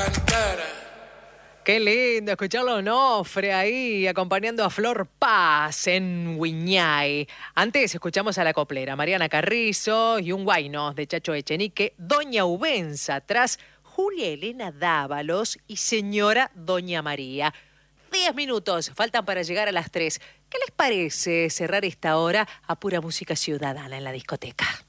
Qué lindo escucharlo Onofre ahí acompañando a Flor Paz en Wiñay. Antes escuchamos a la coplera Mariana Carrizo y un guayno de Chacho Echenique, Doña Ubenza, tras Julia Elena Dávalos y Señora Doña María. 10 minutos faltan para llegar a las 3. ¿Qué les parece cerrar esta hora a pura música ciudadana en la discoteca?